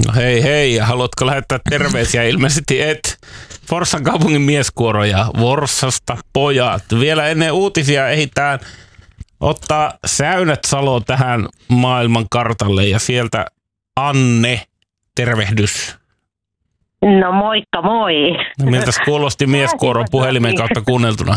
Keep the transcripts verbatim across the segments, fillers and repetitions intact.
No hei hei, haluatko lähettää terveisiä? Ilmeisesti et. Forssan kaupungin mieskuoro ja Forssasta pojat. Vielä ennen uutisia ehditään ottaa Säynät-Salo tähän maailman kartalle ja sieltä Anne, tervehdys. No moikka moi. No, miltäs kuulosti mieskuoro puhelimen kautta kuunneltuna?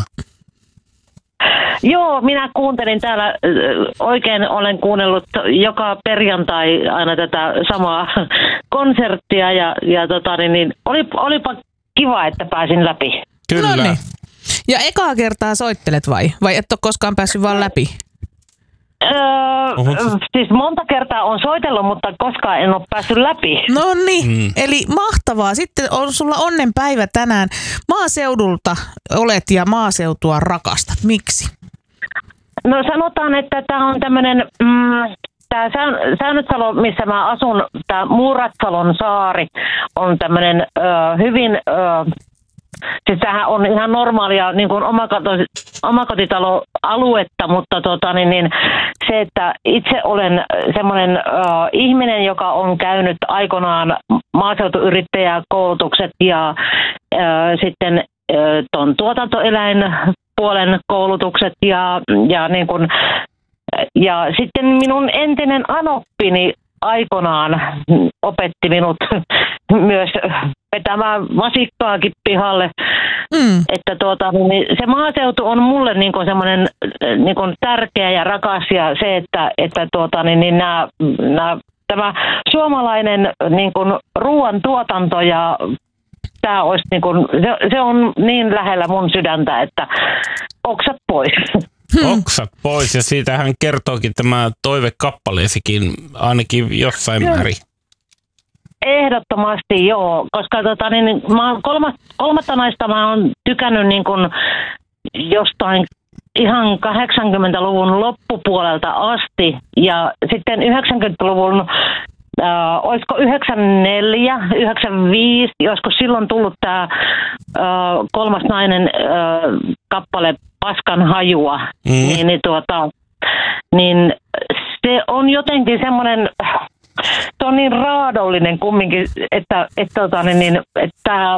Joo, minä kuuntelin täällä, oikein olen kuunnellut joka perjantai aina tätä samaa konserttia ja, ja tota, niin, niin, oli, olipa kiva, että pääsin läpi. Kyllä. Noniin. Ja ekaa kertaa soittelet vai? Vai et ole koskaan päässyt vaan läpi? Öö, siis monta kertaa on soitellut, mutta koskaan en ole päässyt läpi. No niin, Mm. eli mahtavaa. Sitten on sulla onnenpäivä tänään. Maaseudulta olet ja maaseutua rakastat. Miksi? No sanotaan, että tämä on tämmöinen, mm, tämä Säynät-Salo, missä mä asun, tämä Muuratsalon saari, on tämmöinen ö, hyvin, ö, siis tämähän on ihan normaalia niin kuin omakoti, omakotitaloaluetta, mutta tota, niin, niin, se, että itse olen semmoinen ö, ihminen, joka on käynyt aikoinaan maaseutuyrittäjäkoulutukset ja ö, sitten ö, ton tuotantoeläinpuolen koulutukset ja, ja, niin kun, ja sitten minun entinen anoppini aikoinaan opetti minut myös vetämään vasikkaakin pihalle. Mm. Että tuota, niin se maaseutu on mulle niin kuin semmoinen niin kuin tärkeä ja rakas ja se, että, että tuota, niin, niin nämä, nämä, tämä suomalainen niin kuin ruoantuotanto ja tämä olisi niin kuin, se, se on niin lähellä mun sydäntä, että oksat pois. Hmm. Oksat pois ja siitähän kertookin tämä toivekappaleesikin ainakin jossain määrin. Ehdottomasti joo, koska tota, niin, mä oon kolmas, kolmatta naista mä oon tykännyt niin kun jostain ihan kahdeksankymmentäluvun loppupuolelta asti ja sitten yhdeksänkymmentäluvun Äh, olisiko yhdeksänkymmentäneljä, yhdeksänkymmentäviisi, joskus silloin tullut tämä äh, kolmas nainen äh, kappale Paskan hajua, mm. niin, niin, tuota, niin se on jotenkin semmoinen, se on niin raadollinen kumminkin, että, että, että, niin, että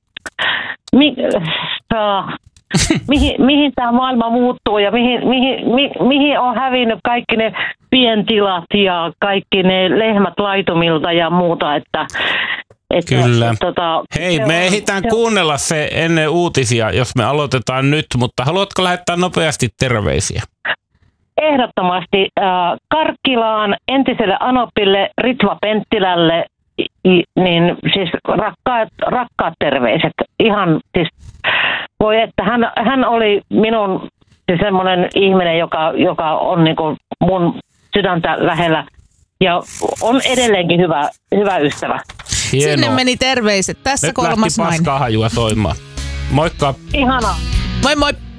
mi, äh, mihin, mihin tämä maailma muuttuu ja mihin, mihin, mi, mihin on hävinnyt kaikki ne pientilat ja kaikki ne lehmät laitumilta ja muuta. Että, että, Kyllä. Että, tota, Hei, me on, ehditään se kuunnella se ennen uutisia, jos me aloitetaan nyt, mutta haluatko lähettää nopeasti terveisiä? Ehdottomasti äh, Karkkilaan, entiselle Anopille, Ritva Penttilälle, niin siis rakkaat, rakkaat terveiset. Ihan siis voi, että hän, hän oli minun siis semmoinen ihminen, joka, joka on niin kuin mun sydäntä lähellä ja on edelleenkin hyvä, hyvä ystävä. Hienoa. Sinne meni terveiset. Tässä nyt kolmas nainen. Nyt lähti paskaa hajua soimaan. Moikka. Ihanaa. Moi moi.